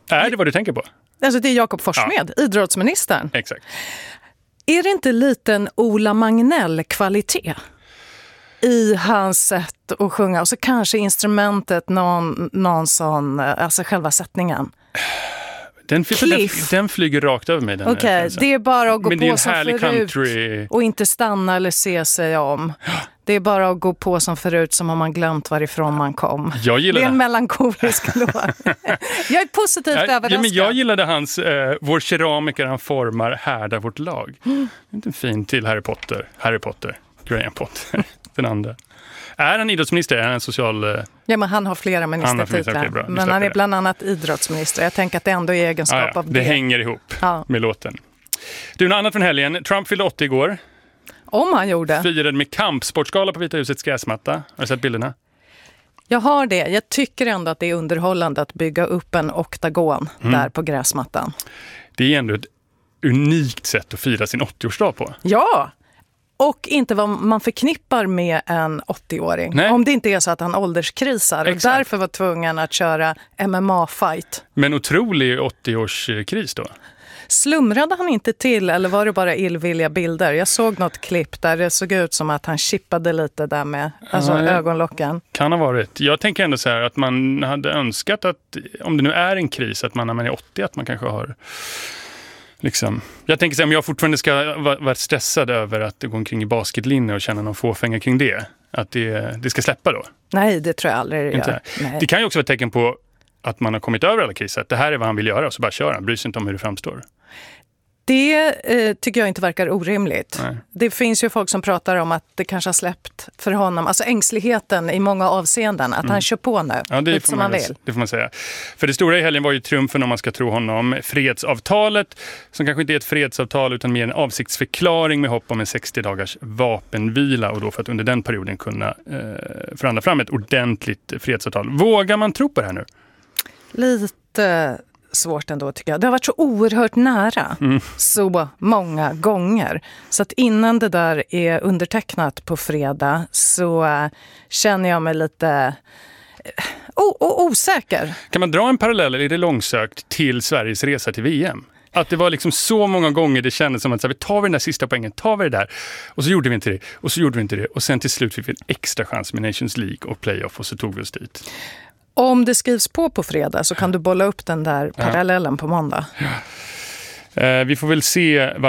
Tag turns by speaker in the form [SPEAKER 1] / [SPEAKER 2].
[SPEAKER 1] Är det vad du tänker på?
[SPEAKER 2] Alltså det är Jakob Forssmed, idrottsministern.
[SPEAKER 1] Exakt.
[SPEAKER 2] Är det inte liten Ola Magnell-kvalitet i hans sätt att sjunga? Och så kanske instrumentet, någon sån, alltså själva sättningen.
[SPEAKER 1] Den flyger rakt över mig.
[SPEAKER 2] Okej, det är bara att gå
[SPEAKER 1] men
[SPEAKER 2] på som förut
[SPEAKER 1] country.
[SPEAKER 2] och inte stanna eller se sig om. Det är bara att gå på som förut som om man glömt varifrån man kom.
[SPEAKER 1] Jag gillar
[SPEAKER 2] det är en melankolisk låt. Jag är positivt överraskad.
[SPEAKER 1] Ja, men jag gillade hans vår keramiker han formar härdar vårt lag. Inte fin till Harry Potter, Graham Potter, den andra. Är han idrottsminister? Är han en social...
[SPEAKER 2] Ja, men han har flera ministertitlar. Men han är bland annat idrottsminister. Jag tänker att det ändå är egenskap av det.
[SPEAKER 1] Det hänger ihop med låten. Du, något annat från helgen. Trump fyllde 80 igår.
[SPEAKER 2] Om han gjorde.
[SPEAKER 1] Firade med kampsportskala på Vita husets gräsmatta. Har du sett bilderna? Jag
[SPEAKER 2] har det. Jag tycker ändå att det är underhållande att bygga upp en oktagon där på gräsmattan.
[SPEAKER 1] Det är ändå ett unikt sätt att fira sin 80-årsdag på.
[SPEAKER 2] Ja! Och inte vad man förknippar med en 80-åring. Nej. Om det inte är så att han ålderskrisar. Exakt. Och därför var tvungen att köra MMA-fight.
[SPEAKER 1] Men otrolig 80-årskris då?
[SPEAKER 2] Slumrade han inte till eller var det bara illvilliga bilder? Jag såg något klipp där det såg ut som att han chippade lite där med ögonlocken. Kan
[SPEAKER 1] ha varit. Jag tänker ändå så här att man hade önskat att, om det nu är en kris, att man när man är 80 att man kanske har... Liksom. Jag tänker så här, om jag fortfarande ska vara stressad över att gå omkring i basketlinje och känna någon fåfänga kring det. Att det ska släppa då.
[SPEAKER 2] Nej, det tror jag aldrig det gör.
[SPEAKER 1] Det kan ju också vara ett tecken på att man har kommit över alla kriser. Att det här är vad han vill göra och så bara kör han. Bryr sig inte om hur det framstår.
[SPEAKER 2] Det tycker jag inte verkar orimligt.
[SPEAKER 1] Nej.
[SPEAKER 2] Det finns ju folk som pratar om att det kanske har släppt för honom. Alltså ängsligheten i många avseenden. Att han kör på nu.
[SPEAKER 1] Ja, det får man vill. Det får man säga. För det stora i helgen var ju triumfen, om man ska tro honom. Fredsavtalet, som kanske inte är ett fredsavtal utan mer en avsiktsförklaring med hopp om en 60-dagars vapenvila. Och då för att under den perioden kunna förhandla fram ett ordentligt fredsavtal. Vågar man tro på det här nu?
[SPEAKER 2] Lite... svårt ändå tycker jag. Det har varit så oerhört nära så många gånger. Så att innan det där är undertecknat på fredag så känner jag mig lite osäker.
[SPEAKER 1] Kan man dra en parallell, eller är det långsökt, till Sveriges resa till VM? Att det var liksom så många gånger det kändes som att så här, vi tar den där sista poängen, tar vi det där. Och så gjorde vi inte det, och så gjorde vi inte det. Och sen till slut fick vi en extra chans med Nations League och playoff och så tog vi oss dit.
[SPEAKER 2] Om det skrivs på fredag så kan du bolla upp den där parallellen på måndag.
[SPEAKER 1] Ja. Vi får väl se